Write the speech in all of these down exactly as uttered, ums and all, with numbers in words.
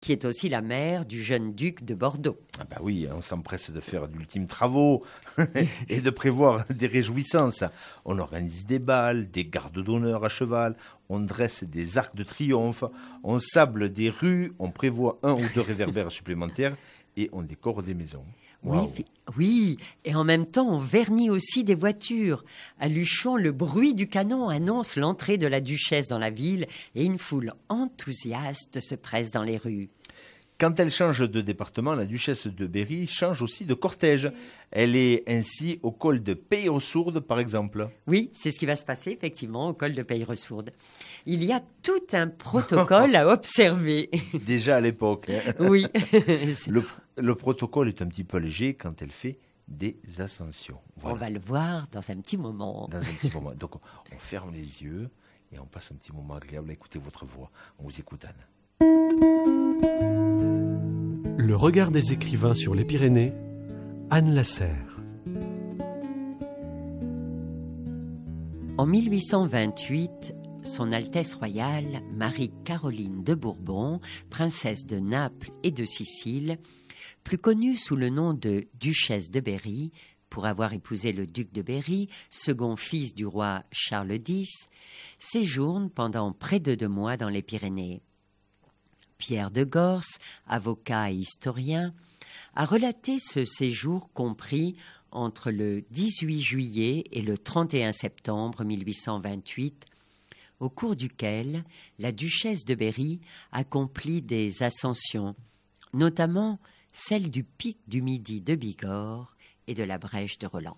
qui est aussi la mère du jeune duc de Bordeaux. Ah bah oui, on s'empresse de faire d'ultimes travaux et de prévoir des réjouissances. On organise des bals, des gardes d'honneur à cheval, on dresse des arcs de triomphe, on sable des rues, on prévoit un ou deux réverbères supplémentaires et on décore des maisons. Oui, Wow. oui, et en même temps, on vernit aussi des voitures. À Luchon, le bruit du canon annonce l'entrée de la duchesse dans la ville et une foule enthousiaste se presse dans les rues. Quand elle change de département, la duchesse de Berry change aussi de cortège. Elle est ainsi au col de Peyrossourde, par exemple. Oui, c'est ce qui va se passer, effectivement, au col de Peyrossourde. Il y a tout un protocole à observer. Déjà à l'époque. Hein. Oui. Le, le protocole est un petit peu léger quand elle fait des ascensions. Voilà. On va le voir dans un petit moment. Dans un petit moment. Donc, on ferme les yeux et on passe un petit moment agréable à écouter votre voix. On vous écoute, Anne. Le regard des écrivains sur les Pyrénées, Anne Lasserre. En mille huit cent vingt-huit, Son Altesse royale Marie-Caroline de Bourbon, princesse de Naples et de Sicile, plus connue sous le nom de duchesse de Berry, pour avoir épousé le duc de Berry, second fils du roi Charles X, séjourne pendant près de deux mois dans les Pyrénées. Pierre de Gors, avocat et historien, a relaté ce séjour compris entre le dix-huit juillet et le trente et un septembre mille huit cent vingt-huit, au cours duquel la duchesse de Berry accomplit des ascensions, notamment celle du pic du Midi de Bigorre et de la Brèche de Roland.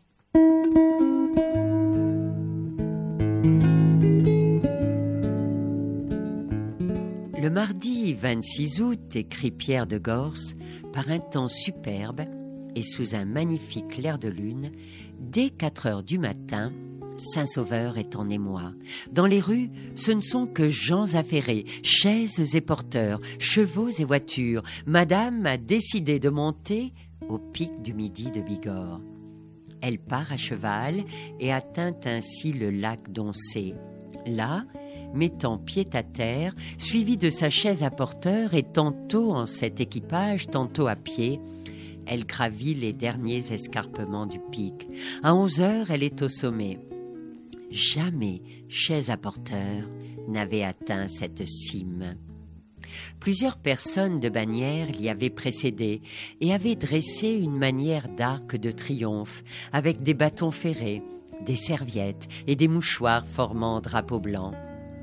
Le mardi vingt-six août, écrit Pierre de Gors, par un temps superbe et sous un magnifique clair de lune, dès quatre heures du matin, Saint-Sauveur est en émoi. Dans les rues, ce ne sont que gens affairés, chaises et porteurs, chevaux et voitures. Madame a décidé de monter au pic du Midi de Bigorre. Elle part à cheval et atteint ainsi le lac d'Oncé. Là, mettant pied à terre, suivie de sa chaise à porteur et tantôt en cet équipage, tantôt à pied, elle gravit les derniers escarpements du pic. À onze heures, elle est au sommet. Jamais chaise à porteur n'avait atteint cette cime. Plusieurs personnes de Bagnères l'y avaient précédée et avaient dressé une manière d'arc de triomphe avec des bâtons ferrés, des serviettes et des mouchoirs formant drapeau blanc.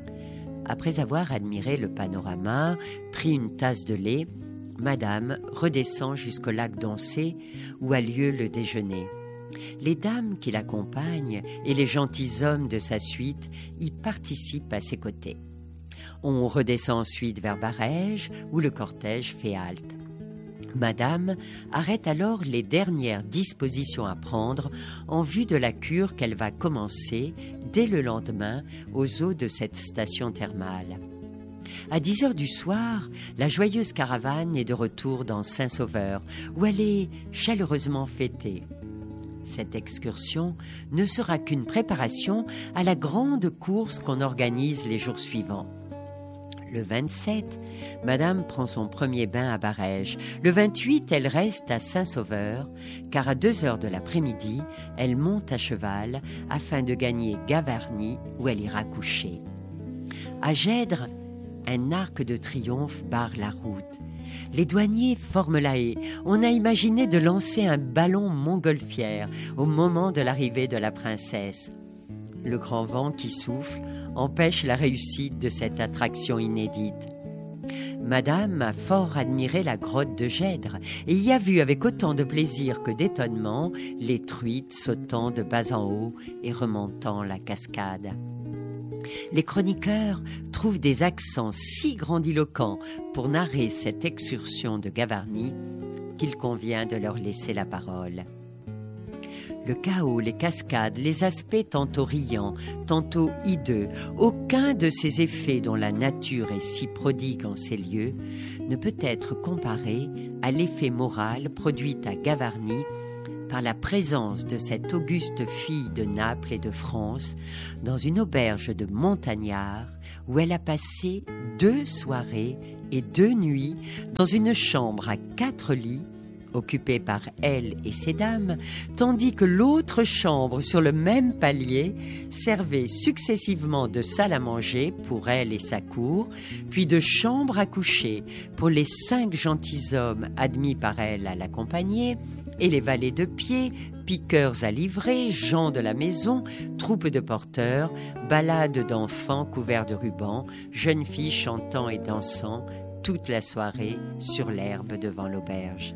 Après avoir admiré le panorama, pris une tasse de lait, Madame redescend jusqu'au lac d'Oncé où a lieu le déjeuner. Les dames qui l'accompagnent et les gentilshommes de sa suite y participent à ses côtés. On redescend ensuite vers Barèges où le cortège fait halte. Madame arrête alors les dernières dispositions à prendre en vue de la cure qu'elle va commencer dès le lendemain aux eaux de cette station thermale. À dix heures du soir, la joyeuse caravane est de retour dans Saint-Sauveur, où elle est chaleureusement fêtée. Cette excursion ne sera qu'une préparation à la grande course qu'on organise les jours suivants. Le vingt-sept, Madame prend son premier bain à Barèges. Le vingt-huit, elle reste à Saint-Sauveur, car à deux heures de l'après-midi, elle monte à cheval afin de gagner Gavarnie, où elle ira coucher. À Gèdre, un arc de triomphe barre la route. Les douaniers forment la haie. On a imaginé de lancer un ballon montgolfière au moment de l'arrivée de la princesse. Le grand vent qui souffle empêche la réussite de cette attraction inédite. Madame a fort admiré la grotte de Gèdre et y a vu avec autant de plaisir que d'étonnement les truites sautant de bas en haut et remontant la cascade. Les chroniqueurs trouvent des accents si grandiloquents pour narrer cette excursion de Gavarnie qu'il convient de leur laisser la parole. Le chaos, les cascades, les aspects tantôt riants, tantôt hideux, aucun de ces effets dont la nature est si prodigue en ces lieux ne peut être comparé à l'effet moral produit à Gavarnie par la présence de cette auguste fille de Naples et de France dans une auberge de montagnards où elle a passé deux soirées et deux nuits dans une chambre à quatre lits, occupée par elle et ses dames, tandis que l'autre chambre sur le même palier servait successivement de salle à manger pour elle et sa cour, puis de chambre à coucher pour les cinq gentilshommes admis par elle à l'accompagner, et les valets de pied, piqueurs à livrer, gens de la maison, troupes de porteurs, balades d'enfants couverts de rubans, jeunes filles chantant et dansant toute la soirée sur l'herbe devant l'auberge.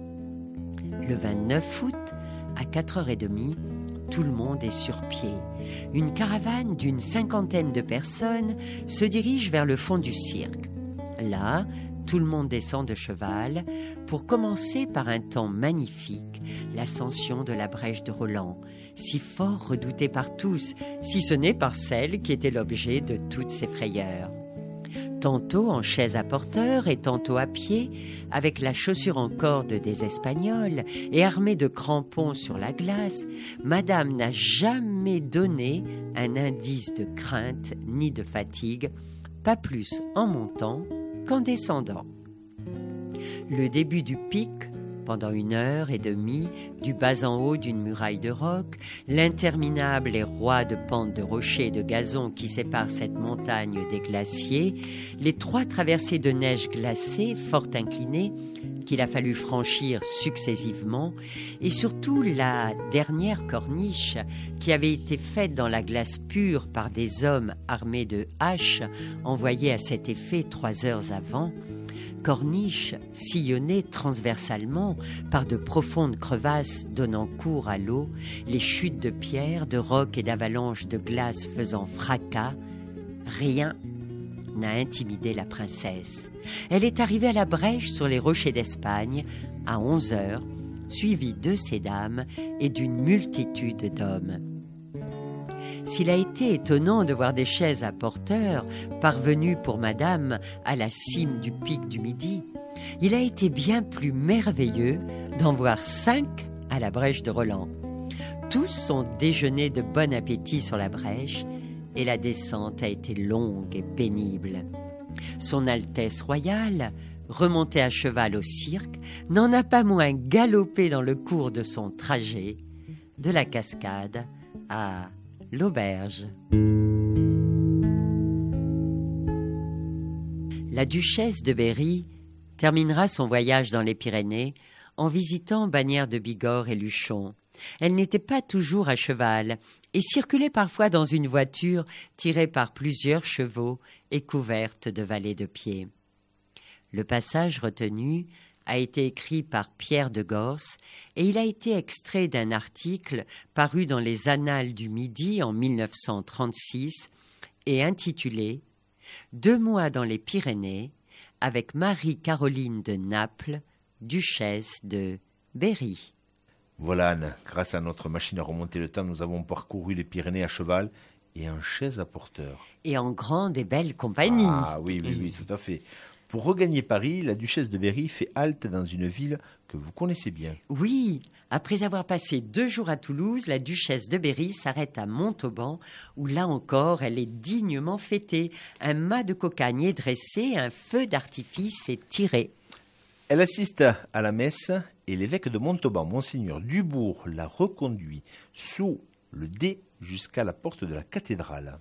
Le vingt-neuf août, à quatre heures trente, tout le monde est sur pied. Une caravane d'une cinquantaine de personnes se dirige vers le fond du cirque. Là, tout le monde descend de cheval pour commencer par un temps magnifique, l'ascension de la brèche de Roland, si fort redoutée par tous, si ce n'est par celle qui était l'objet de toutes ces frayeurs. Tantôt en chaise à porteur et tantôt à pied, avec la chaussure en corde des Espagnols et armée de crampons sur la glace, Madame n'a jamais donné un indice de crainte ni de fatigue, pas plus en montant qu'en descendant. Le début du pic, pendant une heure et demie, du bas en haut d'une muraille de roc, l'interminable et roide pente de rochers et de gazon qui sépare cette montagne des glaciers, les trois traversées de neige glacée fort inclinées qu'il a fallu franchir successivement, et surtout la dernière corniche qui avait été faite dans la glace pure par des hommes armés de haches envoyés à cet effet trois heures avant, corniche sillonnée transversalement par de profondes crevasses donnant cours à l'eau, les chutes de pierres, de rocs et d'avalanches de glace faisant fracas, rien n'a intimidé la princesse. Elle est arrivée à la brèche sur les rochers d'Espagne à onze heures, suivie de ses dames et d'une multitude d'hommes. S'il a été étonnant de voir des chaises à porteurs parvenues pour madame à la cime du pic du Midi, il a été bien plus merveilleux d'en voir cinq à la brèche de Roland. Tous ont déjeuné de bon appétit sur la brèche et la descente a été longue et pénible. Son Altesse royale, remontée à cheval au cirque, n'en a pas moins galopé dans le cours de son trajet de la cascade à l'auberge. La duchesse de Berry terminera son voyage dans les Pyrénées en visitant Bagnères de Bigorre et Luchon. Elle n'était pas toujours à cheval et circulait parfois dans une voiture tirée par plusieurs chevaux et couverte de valets de pied. Le passage retenu a été écrit par Pierre de Gors et il a été extrait d'un article paru dans les Annales du Midi en mille neuf cent trente-six et intitulé « Deux mois dans les Pyrénées avec Marie-Caroline de Naples, duchesse de Berry ». Voilà Anne, grâce à notre machine à remonter le temps, nous avons parcouru les Pyrénées à cheval et en chaise à porteur. Et en grande et belle compagnie. Ah oui, oui, oui, tout à fait. Pour regagner Paris, la duchesse de Berry fait halte dans une ville que vous connaissez bien. Oui, après avoir passé deux jours à Toulouse, la duchesse de Berry s'arrête à Montauban, où là encore elle est dignement fêtée. Un mât de cocagne est dressé, un feu d'artifice est tiré. Elle assiste à la messe et l'évêque de Montauban, Monseigneur Dubourg, la reconduit sous le dais jusqu'à la porte de la cathédrale.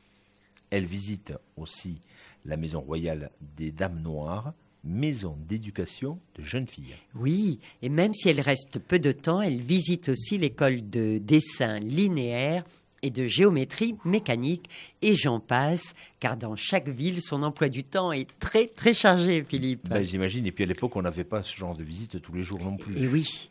Elle visite aussi la maison royale des Dames Noires, maison d'éducation de jeunes filles. Oui, et même si elle reste peu de temps, elle visite aussi l'école de dessin linéaire et de géométrie mécanique, et j'en passe, car dans chaque ville, son emploi du temps est très, très chargé, Philippe. Ben, j'imagine, et puis à l'époque, on n'avait pas ce genre de visite tous les jours non plus. Et oui.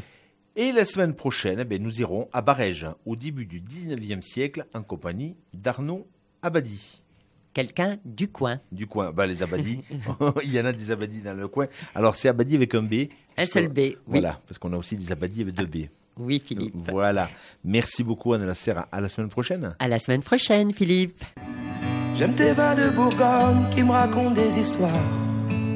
Et la semaine prochaine, ben, nous irons à Barège, au début du dix-neuvième siècle, en compagnie d'Arnaud Abadie. Quelqu'un du coin. Du coin, ben, les Abadis, il y en a des Abadis dans le coin. Alors c'est Abadie avec un B. Un seul B, oui. Voilà, parce qu'on a aussi des Abadis avec deux B. Oui, Philippe. Voilà. Merci beaucoup, Anne Lasser. À la semaine prochaine. À la semaine prochaine, Philippe. J'aime tes vins de Bourgogne qui me racontent des histoires.